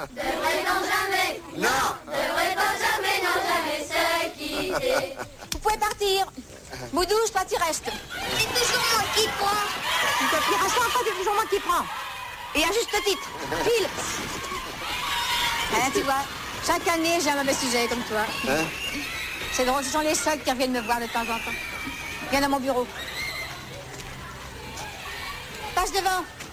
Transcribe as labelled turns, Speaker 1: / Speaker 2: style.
Speaker 1: Devrait-on jamais, non, devrait-on jamais, non, jamais se quitter.
Speaker 2: Vous pouvez partir. Boudouche, toi tu restes.
Speaker 1: C'est toujours moi qui prends.
Speaker 2: Pour l'instant, c'est toujours moi qui prends. Et à juste titre. File. Hein, tu vois, chaque année, j'ai un mauvais sujet comme toi.
Speaker 3: Hein?
Speaker 2: C'est drôle, ce sont les seuls qui reviennent me voir de temps en temps. Viens dans mon bureau. Passe devant.